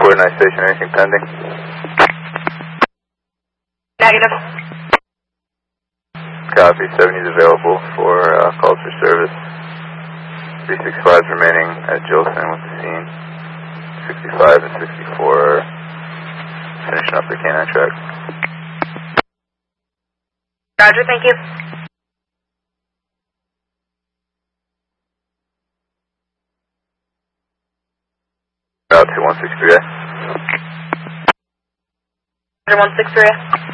49 station, anything pending? Negative. Copy, 70 is available for calls for service. 365 is remaining at Jolson with the scene. 65 and 64 are finishing up the canine track. Roger, thank you. About 2163A. Roger, 163.